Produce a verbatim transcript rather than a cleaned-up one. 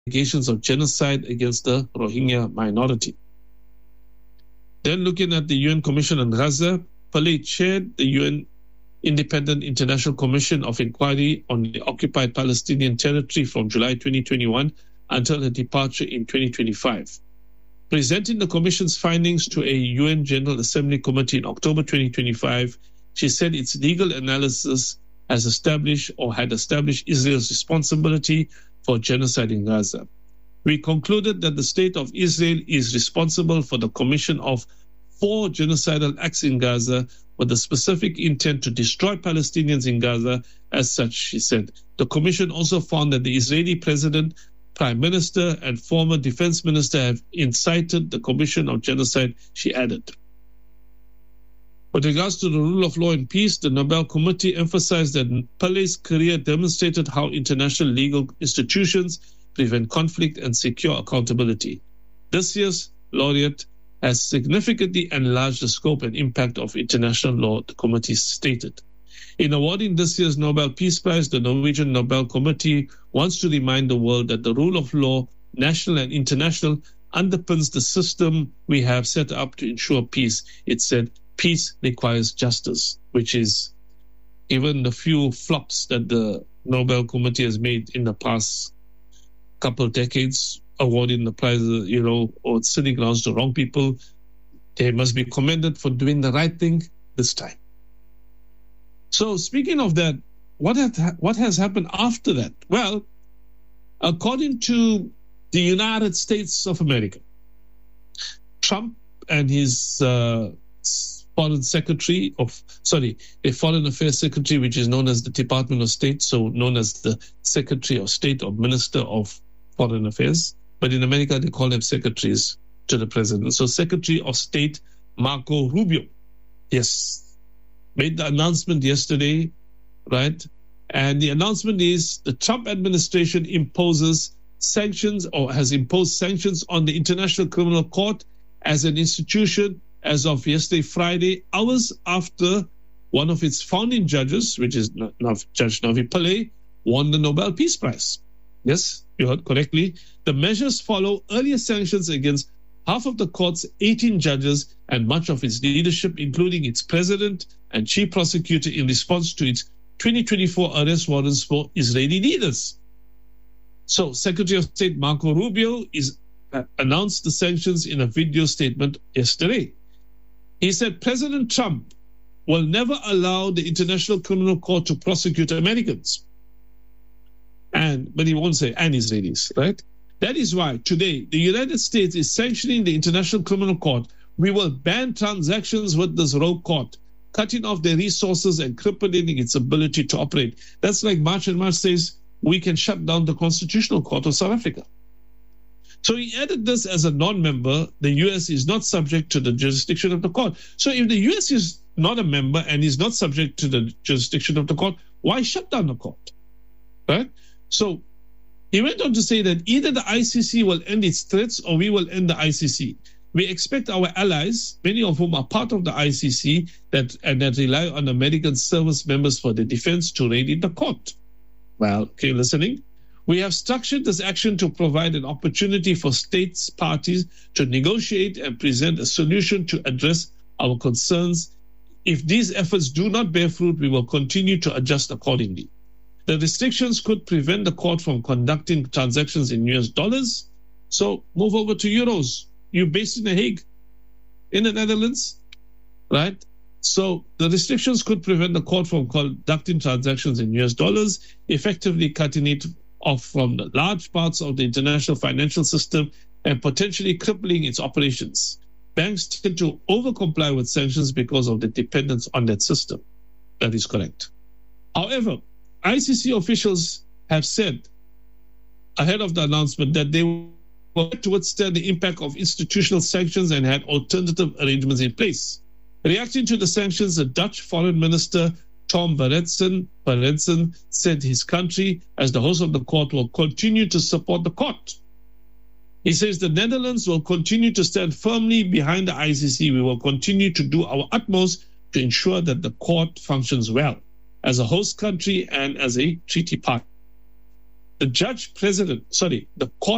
allegations of genocide against the Rohingya minority. Then looking at the U N Commission on Gaza, Pillay chaired the U N Independent International Commission of Inquiry on the occupied Palestinian territory from July twenty twenty-one until her departure in twenty twenty-five. Presenting the Commission's findings to a U N General Assembly committee in October twenty twenty-five, she said its legal analysis has established or had established Israel's responsibility for genocide in Gaza. We concluded that the state of Israel is responsible for the commission of four genocidal acts in Gaza with the specific intent to destroy Palestinians in Gaza. As such, she said, the commission also found that the Israeli president, prime minister, and former defense minister have incited the commission of genocide, she added. With regards to the rule of law and peace, the Nobel Committee emphasized that Pillay's career demonstrated how international legal institutions prevent conflict and secure accountability. This year's laureate has significantly enlarged the scope and impact of international law, the committee stated. In awarding this year's Nobel Peace Prize, the Norwegian Nobel Committee wants to remind the world that the rule of law, national and international, underpins the system we have set up to ensure peace. It said, peace requires justice, which is even the few flops that the Nobel Committee has made in the past couple of decades, awarding the prize, you know, or sitting grounds to wrong people. They must be commended for doing the right thing this time. So speaking of that, what has, what has happened after that? Well, according to the United States of America, Trump and his uh, foreign secretary of, sorry, a foreign affairs secretary, which is known as the Department of State, so known as the Secretary of State or Minister of Foreign Affairs. But in America, they call them secretaries to the president. So Secretary of State Marco Rubio, yes, made the announcement yesterday, right? And the announcement is the Trump administration imposes sanctions or has imposed sanctions on the International Criminal Court as an institution as of yesterday, Friday, hours after one of its founding judges, which is Judge Navi Pillay, won the Nobel Peace Prize. Yes, you heard correctly. The measures follow earlier sanctions against half of the court's eighteen judges and much of its leadership, including its president and chief prosecutor, in response to its twenty twenty-four arrest warrants for Israeli leaders. So Secretary of State Marco Rubio is, uh, announced the sanctions in a video statement yesterday. He said President Trump will never allow the International Criminal Court to prosecute Americans. And, but he won't say, and Israelis, right? That is why today the United States is sanctioning the International Criminal Court. We will ban transactions with this rogue court, cutting off their resources and crippling its ability to operate. That's like March and March says, we can shut down the Constitutional Court of South Africa. So he added this as a non-member, the U S is not subject to the jurisdiction of the court. So if the U S is not a member and is not subject to the jurisdiction of the court, why shut down the court? Right? So he went on to say that either the I C C will end its threats or we will end the I C C. We expect our allies, many of whom are part of the I C C, that and that rely on American service members for their defense, to raid in the court. Well, okay, listening. We have structured this action to provide an opportunity for states parties to negotiate and present a solution to address our concerns. If these efforts do not bear fruit, we will continue to adjust accordingly. The restrictions could prevent the court from conducting transactions in U S dollars. So move over to euros. You're based in The Hague, in the Netherlands, right? So the restrictions could prevent the court from conducting transactions in U S dollars, effectively cutting it off from the large parts of the international financial system and potentially crippling its operations. Banks tend to over-comply with sanctions because of the dependence on that system. That is correct. However, I C C officials have said ahead of the announcement that they will to withstand the impact of institutional sanctions and had alternative arrangements in place. Reacting to the sanctions, the Dutch Foreign Minister Tom Berendsen, Berendsen said his country, as the host of the court, will continue to support the court. He says the Netherlands will continue to stand firmly behind the I C C. We will continue to do our utmost to ensure that the court functions well as a host country and as a treaty partner. The judge president, sorry, the court